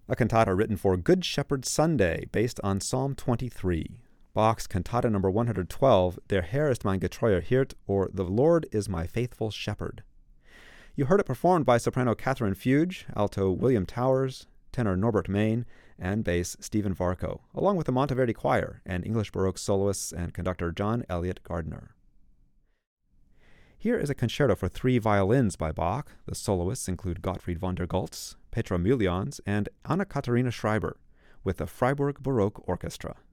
a cantata written for Good Shepherd Sunday, based on Psalm 23. Bach's Cantata number 112, Der Herr ist mein getreuer Hirt, or The Lord is my faithful shepherd. You heard it performed by soprano Catherine Fuge, alto William Towers, tenor Norbert Main, and bass Stephen Varco, along with the Monteverdi Choir and English Baroque soloists and conductor John Elliott Gardner. Here is a concerto for 3 violins by Bach. The soloists include Gottfried von der Goltz, Petra Mülljans, and Anna Katharina Schreiber, with the Freiburg Baroque Orchestra.